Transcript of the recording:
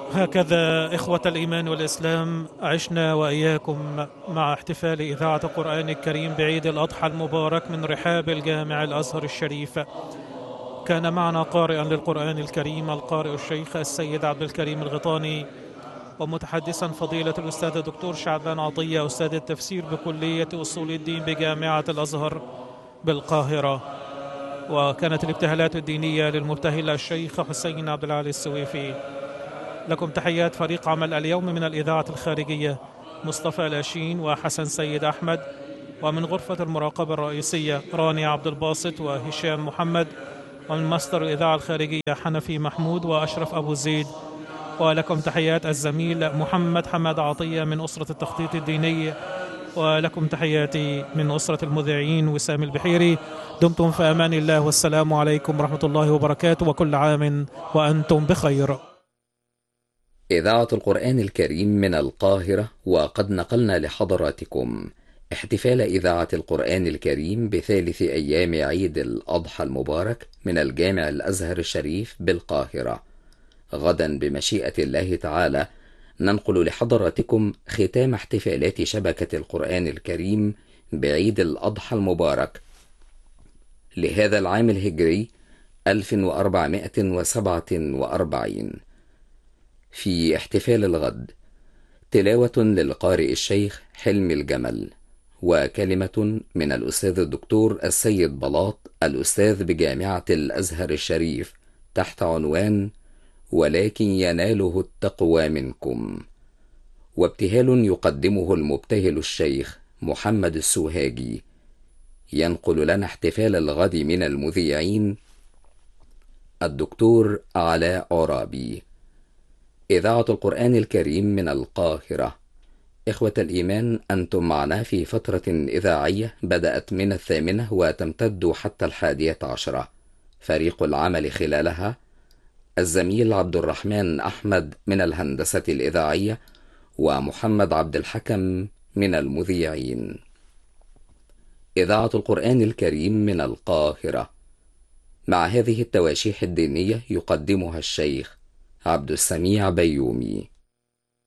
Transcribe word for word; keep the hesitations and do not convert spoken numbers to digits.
هكذا إخوة الإيمان والإسلام عشنا وإياكم مع احتفال إذاعة القرآن الكريم بعيد الأضحى المبارك من رحاب الجامع الأزهر الشريف. كان معنا قارئا للقرآن الكريم القارئ الشيخ السيد عبد الكريم الغيطاني، ومتحدثا فضيلة الأستاذ الدكتور شعبان عطية أستاذ التفسير بكلية أصول الدين بجامعة الأزهر بالقاهرة. وكانت الابتهالات الدينية للمبتهل الشيخ حسين عبد العالي السويفي. لكم تحيات فريق عمل اليوم من الإذاعة الخارجية مصطفى لاشين وحسن سيد أحمد، ومن غرفة المراقبة الرئيسية راني عبد الباسط وهشام محمد، ومن مصدر الإذاعة الخارجية حنفي محمود وأشرف أبو زيد. ولكم تحيات الزميل محمد حماد عطية من أسرة التخطيط الديني، ولكم تحياتي من أسرة المذيعين وسام البحيري. دمتم في أمان الله، والسلام عليكم ورحمة الله وبركاته، وكل عام وأنتم بخير. إذاعة القرآن الكريم من القاهرة، وقد نقلنا لحضراتكم احتفال إذاعة القرآن الكريم بثالث أيام عيد الأضحى المبارك من الجامع الأزهر الشريف بالقاهرة. غدا بمشيئة الله تعالى ننقل لحضراتكم ختام احتفالات شبكة القرآن الكريم بعيد الأضحى المبارك لهذا العام الهجري ألف وأربعمائة وسبعة وأربعين. في احتفال الغد تلاوة للقارئ الشيخ حلمي الجمل، وكلمة من الأستاذ الدكتور السيد بلاط الأستاذ بجامعة الأزهر الشريف تحت عنوان ولكن يناله التقوى منكم، وابتهال يقدمه المبتهل الشيخ محمد السوهاجي. ينقل لنا احتفال الغد من المذيعين الدكتور علاء عرابي. إذاعة القرآن الكريم من القاهرة. إخوة الإيمان، أنتم معنا في فترة إذاعية بدأت من الثامنة وتمتد حتى الحادية عشرة. فريق العمل خلالها الزميل عبد الرحمن أحمد من الهندسة الإذاعية، ومحمد عبد الحكم من المذيعين. إذاعة القرآن الكريم من القاهرة، مع هذه التواشيح الدينية يقدمها الشيخ عبد السميع بيومي.